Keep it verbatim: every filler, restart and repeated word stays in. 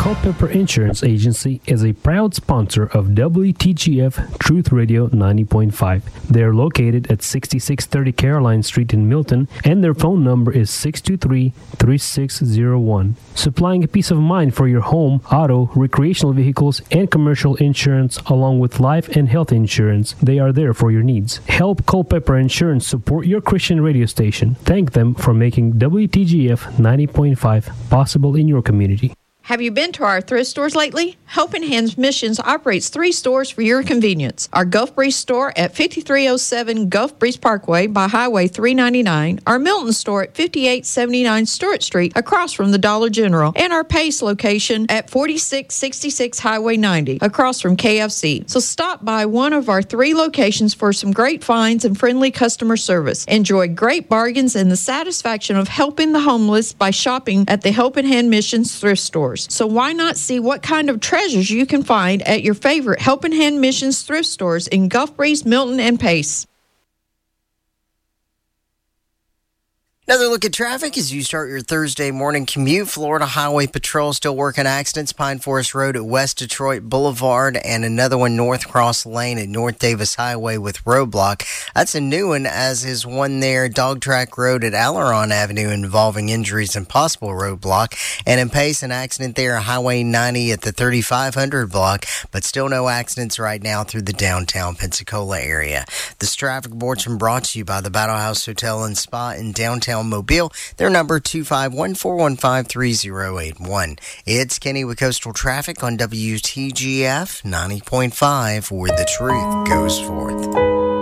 Culpeper Insurance Agency is a proud sponsor of W T G F Truth Radio ninety point five. They are located at sixty-six thirty Caroline Street in Milton, and their phone number is six two three, three six zero one. Supplying a peace of mind for your home, auto, recreational vehicles, and commercial insurance, along with life and health insurance, they are there for your needs. Help Culpeper Insurance support your Christian radio station. Thank them for making W T G F ninety point five possible in your community. Have you been to our thrift stores lately? Helping Hands Missions operates three stores for your convenience. Our Gulf Breeze store at fifty-three oh seven Gulf Breeze Parkway by Highway three ninety-nine, our Milton store at fifty-eight seventy-nine Stewart Street across from the Dollar General, and our Pace location at forty-six sixty-six Highway ninety across from K F C. So stop by one of our three locations for some great finds and friendly customer service. Enjoy great bargains and the satisfaction of helping the homeless by shopping at the Helping Hand Missions thrift stores. So why not see what kind of treasures you can find at your favorite Helping Hand Missions thrift stores in Gulf Breeze, Milton, and Pace. Another look at traffic as you start your Thursday morning commute. Florida Highway Patrol still working accidents. Pine Forest Road at West Detroit Boulevard, and another one North Cross Lane at North Davis Highway with roadblock. That's a new one, as is one there, Dog Track Road at Aileron Avenue, involving injuries and possible roadblock. And in Pace, an accident there, Highway ninety at the thirty-five hundred block, but still no accidents right now through the downtown Pensacola area. This traffic bulletin brought to you by the Battle House Hotel and Spa in downtown Mobile. Their number two five one, four one five, three zero eight one. It's Kenny with Coastal Traffic on W T G F ninety point five, where the truth goes forth.